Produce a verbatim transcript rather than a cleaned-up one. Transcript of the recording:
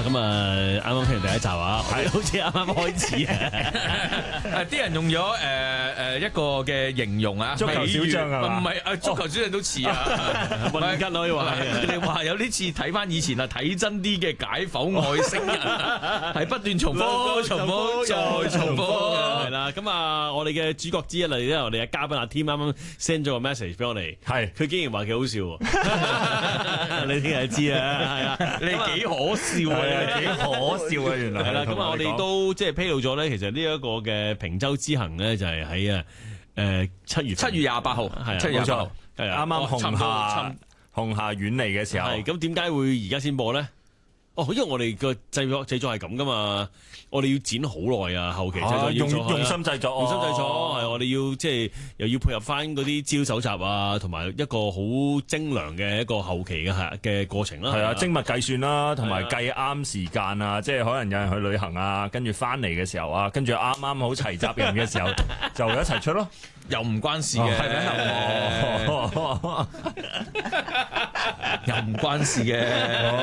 啦，咁啊，啱啱聽完第一集啊，係好似啱啱開始啊， 啲人用咗誒誒一個嘅形容啊， 足球小將啊， 唔係啊，足球小將都似啊， 混吉可以話佢哋話有啲似睇翻以前啊，睇真啲嘅解剖外星人，係不斷重複、重複再重複， 係啦。咁啊，我哋嘅主角之一嚟咧，我哋嘅嘉賓阿 Tim 啱啱 send 咗個 message 俾我哋，係佢竟然話幾好笑喎，你聽日知啊，係啊， 你幾可笑啊， 幾可笑啊，原來係啦。咁啊，我哋都即係披露咗咧，其實呢一個嘅平洲之行咧，就係喺啊誒七月七月廿八號， 係七月廿八號， 係啊， 啱啱紅霞紅霞遠離嘅時候， 係咁點解會而家先播咧？哦，因為我哋個製作製作係咁噶嘛，我哋要剪好耐啊，後期製作要用做用心製作， 用心製作係我哋要即係又要配合翻嗰啲資料搜集啊，同埋一個好精良嘅一個後期嘅係嘅過程啦。 係啊，精密計算啦，同埋計啱時間啊，即係可能有人去旅行啊，跟住翻嚟嘅時候啊，跟住啱啱好齊集人嘅時候，就一齊出咯， 又唔關事嘅，又唔關事嘅。